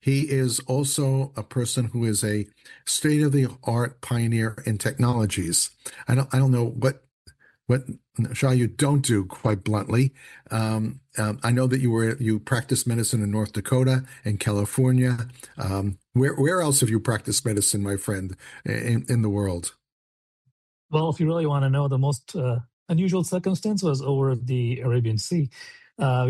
he is also a person who is a state-of-the-art pioneer in technologies. I don't know what Shah you don't do, quite bluntly. I know that you practiced medicine in North Dakota and California. Where else have you practiced medicine, my friend, in the world? Well, if you really want to know, the most unusual circumstance was over the Arabian Sea.